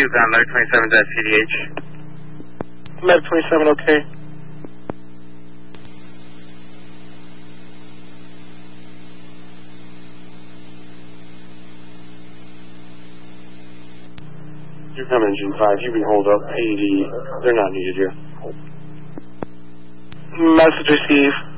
bound Med 27-CDH. Med 27, okay. You come engine 5, you can hold up AED. They're not needed here. Message received.